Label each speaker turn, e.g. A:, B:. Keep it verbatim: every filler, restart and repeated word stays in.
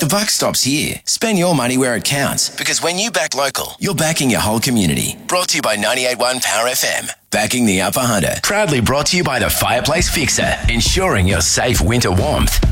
A: the buck stops here. Spend your money where it counts, because when you back local, you're backing your whole community. Brought to you by ninety-eight point one Power F M. Backing the Upper Hunter. Proudly brought to you by the Fireplace Fixer, ensuring your safe winter warmth.